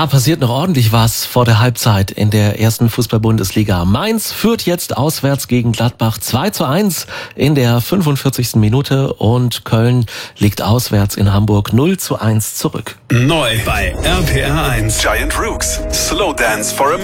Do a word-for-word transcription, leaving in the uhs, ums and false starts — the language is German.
Da passiert noch ordentlich was vor der Halbzeit in der ersten Fußball-Bundesliga. Mainz führt jetzt auswärts gegen Gladbach zwei zu eins in der fünfundvierzigsten Minute und Köln liegt auswärts in Hamburg null zu eins zurück. Neu bei R P R eins. Giant Rooks, Slow Dance for a